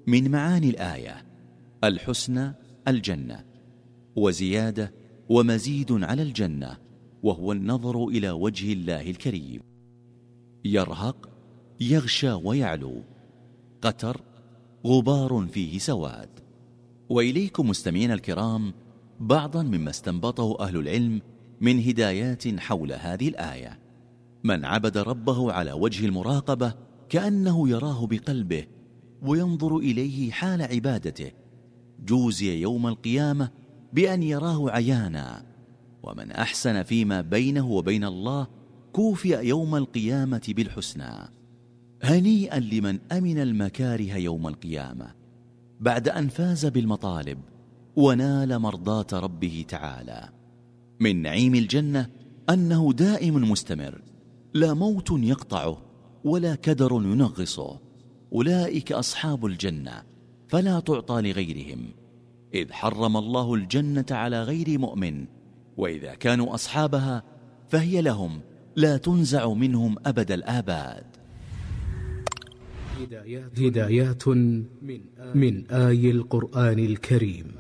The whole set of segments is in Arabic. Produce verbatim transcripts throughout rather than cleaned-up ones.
من معاني الآية الحسنى الجنة، وزيادة ومزيد على الجنة، وهو النظر إلى وجه الله الكريم. يرهق يغشى ويعلو، قتر غبار فيه سواد. وإليكم مستمعين الكرام بعضا مما استنبطه أهل العلم من هدايات حول هذه الآية. من عبد ربه على وجه المراقبة كأنه يراه بقلبه وينظر إليه حال عبادته، جوزي يوم القيامة بأن يراه عيانا. ومن أحسن فيما بينه وبين الله كوفئ يوم القيامة بالحسنى. هنيئا لمن أمن المكاره يوم القيامة بعد أن فاز بالمطالب ونال مرضاة ربه تعالى. من نعيم الجنة أنه دائم مستمر، لا موت يقطعه ولا كدر ينغصه. أولئك أصحاب الجنة فلا تعطى لغيرهم، إذ حرم الله الجنة على غير مؤمن، وإذا كانوا أصحابها فهي لهم لا تنزع منهم أبد الآباد. هدايات من آي القرآن الكريم.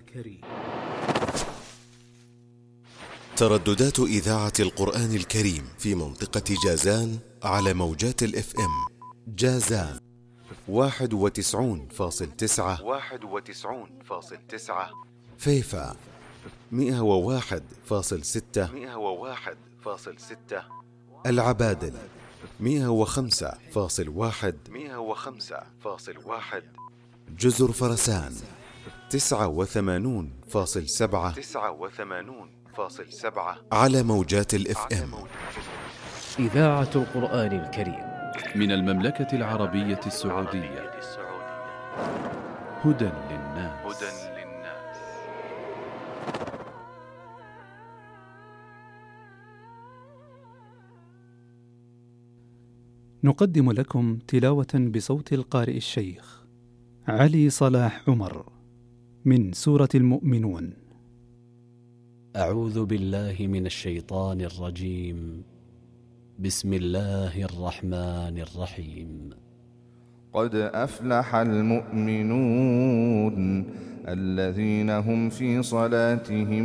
ترددات إذاعة القرآن الكريم في منطقة جازان على موجات الاف ام. جازان واحد وتسعون فاصل تسعة واحد وتسعون فاصل تسعة. فيفا مئة وواحد فاصل ستة مئة وواحد فاصل ستة. العبادل مئة وخمسة فاصل واحد مئة وخمسة فاصل واحد. جزر فرسان تسعة وثمانون فاصل سبعة تسعة وثمانون فاصل سبعة على موجات الاف ام. إذاعة القرآن الكريم من المملكة العربية السعودية. هدى للناس. نقدم لكم تلاوة بصوت القارئ الشيخ علي صلاح عمر من سورة المؤمنون. أعوذ بالله من الشيطان الرجيم. بسم الله الرحمن الرحيم. قد أفلح المؤمنون الذين هم في صلاتهم